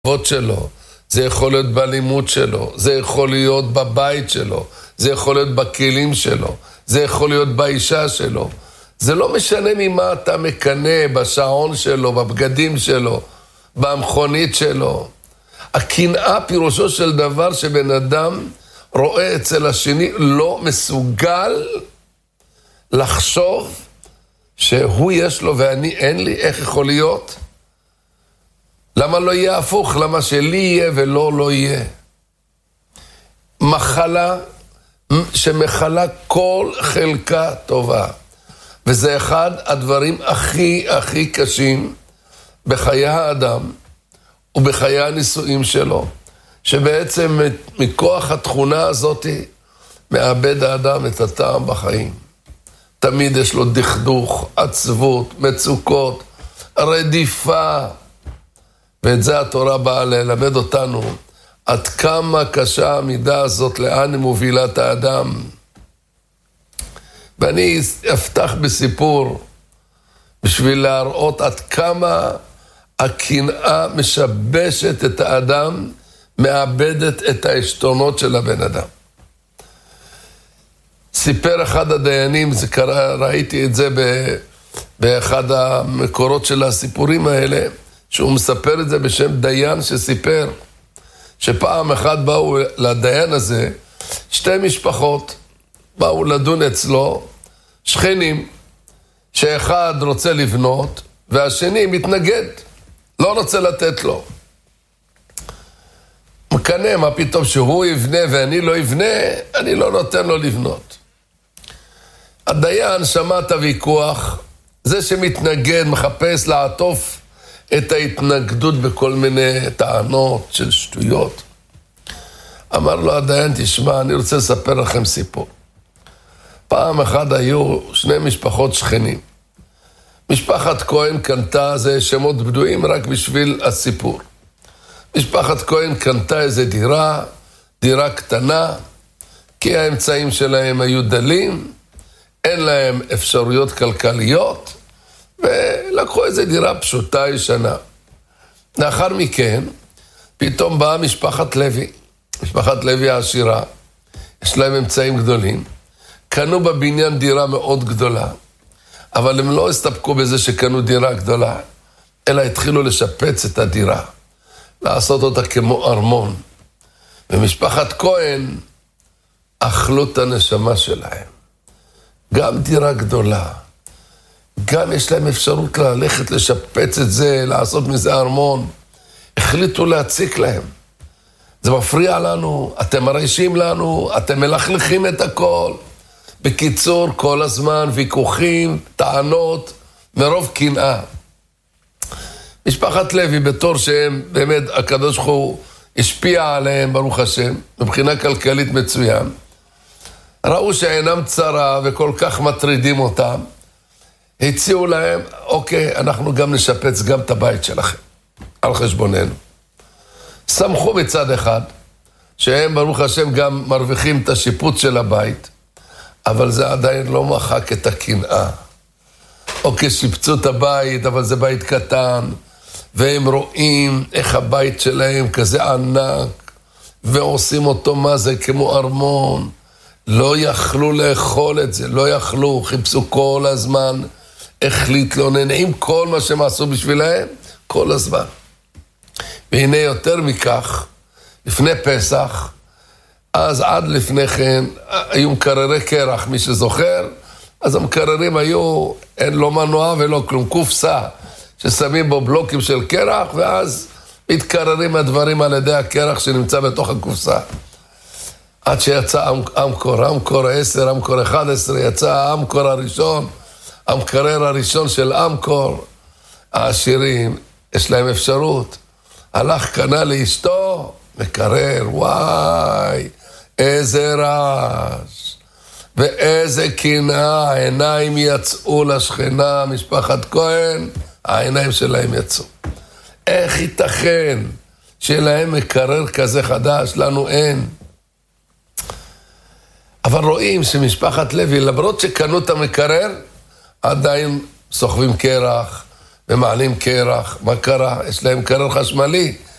בעבוד שלו, זה יכול להיות בלימוד שלו, זה יכול להיות בבית שלו, זה יכול להיות בכלים שלו, זה יכול להיות באישה שלו. זה לא משנה ממה אתה מקנה, בשעון שלו, בבגדים שלו, במכונית שלו. הקנאה פירושו של דבר שבן אדם רואה אצל השני לא מסוגל לחשוב שהוא יש לו ואני אין לי, איך יכול להיות? למה לא יהיה הפוך? למה שלי יהיה ולא לא יהיה? מחלה שמחלה כל חלקה טובה. וזה אחד הדברים הכי קשים בחיי האדם ובחיי הנישואים שלו, שבעצם מכוח התכונה הזאת מאבד האדם את הטעם בחיים. תמיד יש לו דכדוך, עצבות, מצוקות, רדיפה. ואת זה התורה באה ללמד אותנו, עד כמה קשה המידה הזאת, לאן היא מובילה את האדם. ואני אפתח בסיפור, בשביל להראות עד כמה הקנאה משבשת את האדם, מאבדת את העשתונות של הבן אדם. סיפר אחד הדיינים, זה קרה, ראיתי את זה באחד המקורות של הסיפורים האלה, שהוא מספר את זה בשם דיין שסיפר, שפעם אחת באו לדיין הזה, שתי משפחות באו לדון אצלו, שכנים, שאחד רוצה לבנות, והשני מתנגד, לא רוצה לתת לו. מקנה, מה פתאום שהוא יבנה ואני לא יבנה, אני לא נותן לו לבנות. הדיין שמע את הוויכוח, זה שמתנגד, מחפש לעטוף את ההתנגדות בכל מיני טענות של שטויות. אמר לו הדיין, תשמע, אני רוצה לספר לכם סיפור. פעם אחת היו שני משפחות שכנים. משפחת כהן קנתה, זה שמות בדויים רק בשביל הסיפור. משפחת כהן קנתה איזו דירה קטנה, כי האמצעים שלהם היו דלים, אין להם אפשרויות כלכליות, ולקחו איזו דירה פשוטה ישנה. לאחר מכן, פתאום באה משפחת לוי. משפחת לוי העשירה, יש להם אמצעים גדולים, קנו בבניין דירה מאוד גדולה, אבל הם לא הסתפקו בזה שקנו דירה גדולה, אלא התחילו לשפץ את הדירה, לעשות אותה כמו ארמון. ומשפחת כהן אכלו את הנשמה שלהם. גם דירה גדולה, גם יש להם אפשרות ללכת לשפץ את זה, לעשות מזה ארמון. החליטו להציק להם. זה מפריע לנו, אתם מרעישים לנו, אתם מלכלכים את הכל. בקיצור, כל הזמן ויכוחים, טענות, מרוב קנאה. משפחת לוי, בתור שהם, באמת, הקדוש ברוך הוא השפיע עליהם, ברוך השם, מבחינה כלכלית מצוין. ראו שאינם צרה וכל כך מטרידים אותם. הציעו להם, אוקיי, אנחנו גם נשפץ גם את הבית שלכם, על חשבוננו. שמחו מצד אחד, שהם ברוך השם גם מרוויחים את השיפוץ של הבית, אבל זה עדיין לא מחק את הקנאה. אוקיי, שיפצו את הבית, אבל זה בית קטן, והם רואים איך הבית שלהם כזה ענק, ועושים אותו מה זה כמו ארמון. לא יכלו לאכול את זה, לא יכלו, חיפשו כל הזמן איך להתלונן, עם כל מה שהם עשו בשבילהם, כל הזמן. והנה יותר מכך, לפני פסח, אז עד לפני כן, היו מקררי קרח, מי שזוכר, אז המקררים היו, אין לו מנוע ולא כלום, קופסה, ששמים בו בלוקים של קרח, ואז מתקררים הדברים על ידי הקרח שנמצא בתוך הקופסה. עד שיצא אמקור 10, אמקור 11, יצא האמקור הראשון, המקרר הראשון של אמקור. העשירים, יש להם אפשרות. הלך קנה לאשתו, מקרר, וואי, איזה רעש, ואיזה קנאה, העיניים יצאו לשכנה, משפחת כהן, העיניים שלהם יצאו. איך ייתכן שלהם מקרר כזה חדש, לנו אין? אבל רואים שמשפחת לוי, למרות שקנו את המקרר, עדיין סוחבים קרח ומעלים קרח. מה קרה? יש להם קרר חשמלי.